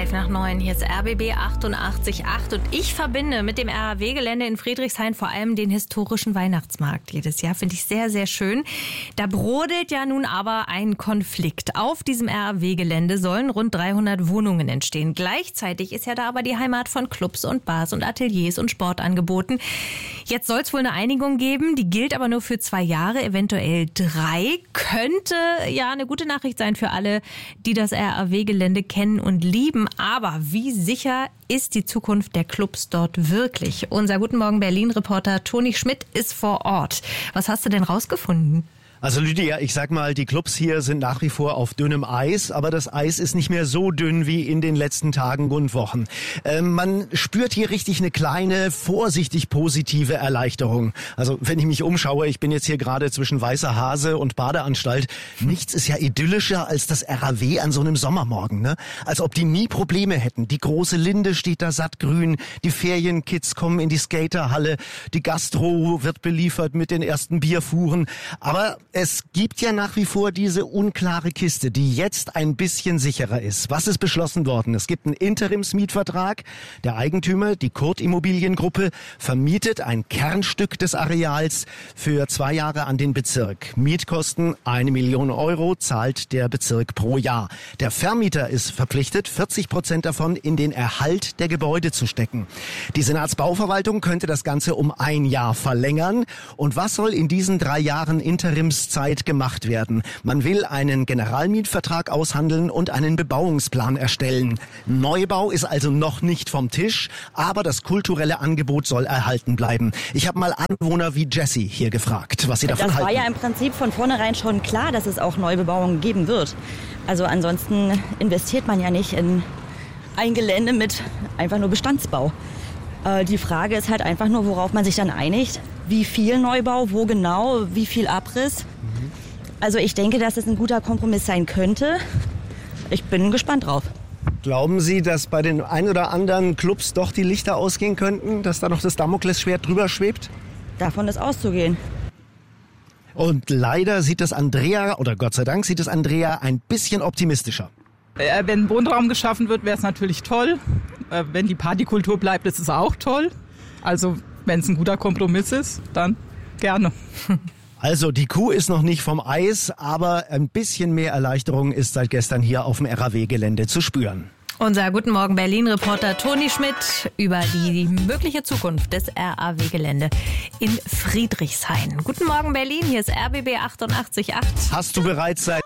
8:11 Hier ist RBB 88.8 und ich verbinde mit dem RAW-Gelände in Friedrichshain vor allem den historischen Weihnachtsmarkt jedes Jahr. Finde ich sehr, sehr schön. Da brodelt ja nun aber ein Konflikt. Auf diesem RAW-Gelände sollen rund 300 Wohnungen entstehen. Gleichzeitig ist ja da aber die Heimat von Clubs und Bars und Ateliers und Sportangeboten. Jetzt soll es wohl eine Einigung geben, die gilt aber nur für 2 Jahre, eventuell 3. Könnte ja eine gute Nachricht sein für alle, die das RAW-Gelände kennen und lieben. Aber wie sicher ist die Zukunft der Clubs dort wirklich? Unser Guten Morgen Berlin-Reporter Toni Schmidt ist vor Ort. Was hast du denn rausgefunden? Also Lydia, ich sag mal, die Clubs hier sind nach wie vor auf dünnem Eis, aber das Eis ist nicht mehr so dünn wie in den letzten Tagen und Wochen. Man spürt hier richtig eine kleine, vorsichtig positive Erleichterung. Also wenn ich mich umschaue, ich bin jetzt hier gerade zwischen Weißer Hase und Badeanstalt. Nichts ist ja idyllischer als das RAW an so einem Sommermorgen, ne? Als ob die nie Probleme hätten. Die große Linde steht da sattgrün, die Ferienkids kommen in die Skaterhalle, die Gastro wird beliefert mit den ersten Bierfuhren. Aber es gibt ja nach wie vor diese unklare Kiste, die jetzt ein bisschen sicherer ist. Was ist beschlossen worden? Es gibt einen Interimsmietvertrag. Der Eigentümer, die Kurt Immobiliengruppe, vermietet ein Kernstück des Areals für 2 Jahre an den Bezirk. Mietkosten 1 Million Euro zahlt der Bezirk pro Jahr. Der Vermieter ist verpflichtet, 40% davon in den Erhalt der Gebäude zu stecken. Die Senatsbauverwaltung könnte das Ganze um 1 Jahr verlängern. Und was soll in diesen 3 Jahren Interimszeit gemacht werden? Man will einen Generalmietvertrag aushandeln und einen Bebauungsplan erstellen. Neubau ist also noch nicht vom Tisch, aber das kulturelle Angebot soll erhalten bleiben. Ich habe mal Anwohner wie Jessie hier gefragt, was sie davon halten. Das war ja im Prinzip von vornherein schon klar, dass es auch Neubebauungen geben wird. Also ansonsten investiert man ja nicht in ein Gelände mit einfach nur Bestandsbau. Die Frage ist halt einfach nur, worauf man sich dann einigt. Wie viel Neubau, wo genau, wie viel Abriss. Also ich denke, dass es ein guter Kompromiss sein könnte. Ich bin gespannt drauf. Glauben Sie, dass bei den ein oder anderen Clubs doch die Lichter ausgehen könnten, dass da noch das Damoklesschwert drüber schwebt? Davon ist auszugehen. Und leider sieht es Andrea, oder Gott sei Dank sieht es Andrea ein bisschen optimistischer. Wenn Wohnraum geschaffen wird, wäre es natürlich toll. Wenn die Partykultur bleibt, ist es auch toll. Also wenn es ein guter Kompromiss ist, dann gerne. Also die Kuh ist noch nicht vom Eis, aber ein bisschen mehr Erleichterung ist seit gestern hier auf dem RAW-Gelände zu spüren. Unser Guten Morgen Berlin-Reporter Toni Schmidt über die mögliche Zukunft des RAW-Gelände in Friedrichshain. Guten Morgen Berlin, hier ist RBB 88.8. Hast du bereits seit